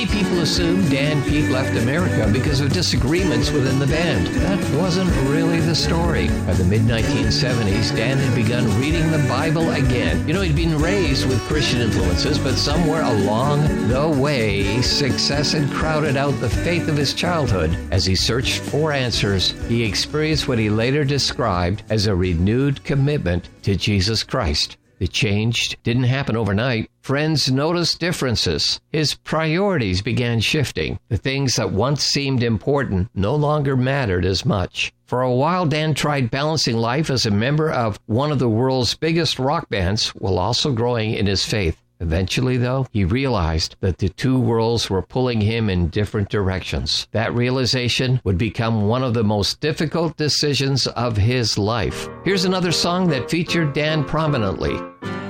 Many people assumed Dan Peek left America because of disagreements within the band. That wasn't really the story. By the mid-1970s, Dan had begun reading the Bible again. You know, he'd been raised with Christian influences, but somewhere along the way, success had crowded out the faith of his childhood. As he searched for answers, he experienced what he later described as a renewed commitment to Jesus Christ. The change didn't happen overnight. Friends noticed differences. His priorities began shifting. The things that once seemed important no longer mattered as much. For a while, Dan tried balancing life as a member of one of the world's biggest rock bands while also growing in his faith. Eventually, though, he realized that the two worlds were pulling him in different directions. That realization would become one of the most difficult decisions of his life. Here's another song that featured Dan prominently.